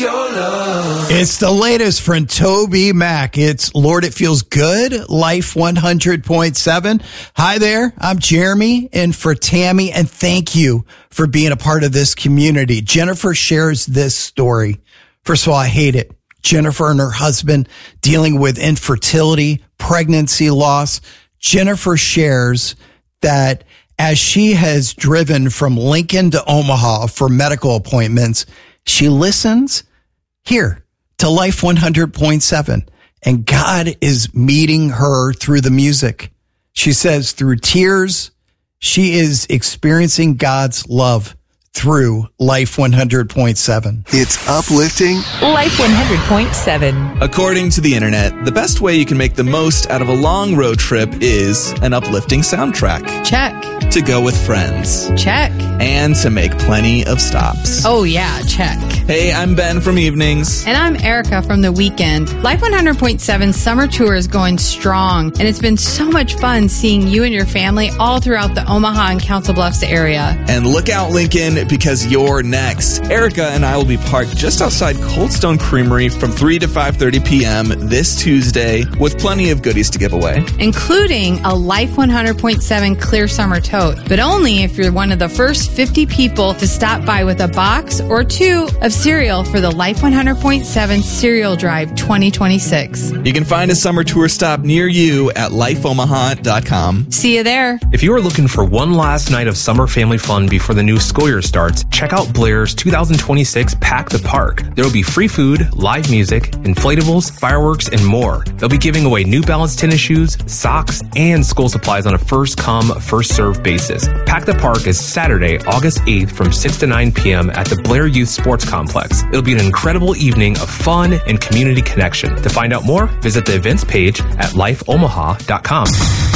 your love. It's the latest from Toby Mac. It's Lord, It Feels Good, Life 100.7. Hi there, I'm Jeremy and for Tammy, and thank you for being a part of this community. Jennifer shares this story. First of all, I hate it. Jennifer and her husband dealing with infertility, pregnancy loss. Jennifer shares that as she has driven from Lincoln to Omaha for medical appointments, she listens here to Life 100.7, and God is meeting her through the music. She says through tears, she is experiencing God's love through Life 100.7. It's uplifting. Life 100.7. According to the internet, the best way you can make the most out of a long road trip is an uplifting soundtrack. Check. To go with friends. Check. And to make plenty of stops. Oh yeah, check. Hey, I'm Ben from Evenings. And I'm Erica from The Weekend. Life 100.7 summer tour is going strong, and it's been so much fun seeing you and your family all throughout the Omaha and Council Bluffs area. And look out, Lincoln, because you're next. Erica and I will be parked just outside Cold Stone Creamery from 3 to 5:30 p.m. this Tuesday with plenty of goodies to give away. Including a Life 100.7 clear summer tote, but only if you're one of the first 50 people to stop by with a box or two of cereal for the Life 100.7 Cereal Drive 2026. You can find a summer tour stop near you at lifeomaha.com. See you there. If you are looking for one last night of summer family fun before the new school year starts, check out Blair's 2026 Pack the Park. There will be free food, live music, inflatables, fireworks, and more. They'll be giving away New Balance tennis shoes, socks, and school supplies on a first-come, first-served basis. Pack the Park is Saturday, August 8th from 6 to 9 p.m. at the Blair Youth Sports Complex. It'll be an incredible evening of fun and community connection. To find out more, visit the events page at lifeomaha.com.